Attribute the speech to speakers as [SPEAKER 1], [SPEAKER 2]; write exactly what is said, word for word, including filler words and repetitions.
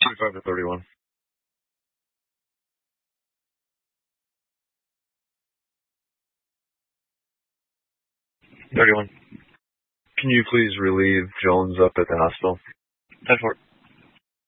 [SPEAKER 1] twenty-five to thirty-one. thirty-one. Can you please relieve Jones up at the hospital?
[SPEAKER 2] ten four.